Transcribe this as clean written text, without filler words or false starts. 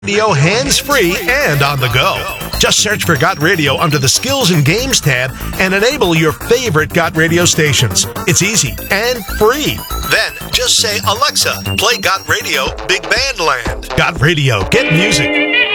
Radio hands-free and on the go. Just search for Got Radio under the Skills and Games tab and enable your favorite Got Radio stations. It's easy and free. Then just say, Alexa, play Got Radio Big Band Land. Got Radio, get music.